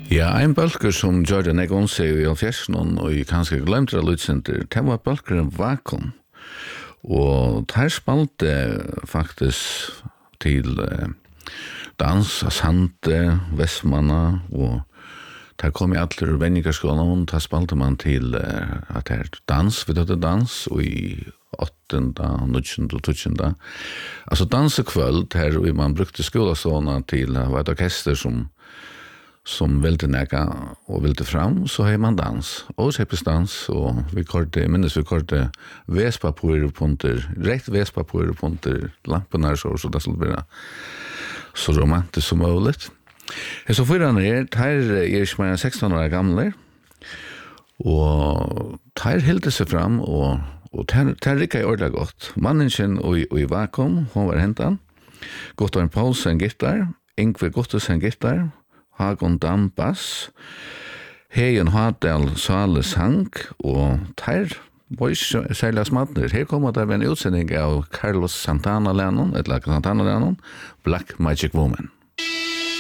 Ja, ein bølger som gjør det negon seg I fjersen og I kanskje glemte det lydsenter, det var bølgeren Vakuum. Og der spalte faktisk til dans, Sante, Vestmanna, og der kom I alle venningarskolen, der spalte man til at det dans, vi hadde dans, og I 8., 9. og 10. Altså dansekvöld, her man brukte skolasåna til et orkester som ville neka og ville fram, så har man dans, årsheppesdans, og vi korte vespapurepunter, rett vespapurepunter, lampen så det skulle være så romantisk som muligt. Så foran her ikke mer enn 16 år gamle, og her hilde seg fram, og her rikket jeg ordentlig godt. Manningen og I Vakuum, hun var hentan, Gotthard Paulsen gitar, Ingve Gottesen gitar, Hagon Dam bass, Heien Hadal Sale sang, og her var ikke særlig smadner. Her kommer det en utsending av Carlos Santana-Lennon, Black Magic Woman.